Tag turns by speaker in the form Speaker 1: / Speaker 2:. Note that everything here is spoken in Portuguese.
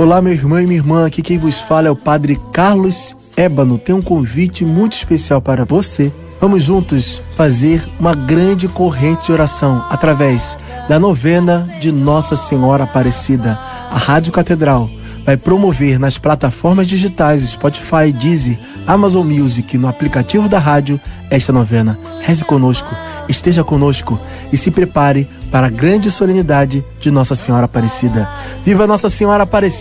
Speaker 1: Olá, meu irmão e minha irmã, aqui quem vos fala é o Padre Carlos Ébano. Tem um convite muito especial para você. Vamos juntos fazer uma grande corrente de oração através da novena de Nossa Senhora Aparecida. A Rádio Catedral vai promover nas plataformas digitais Spotify, Deezer, Amazon Music, no aplicativo da rádio, esta novena. Reze conosco, esteja conosco e se prepare para a grande solenidade de Nossa Senhora Aparecida. Viva Nossa Senhora Aparecida!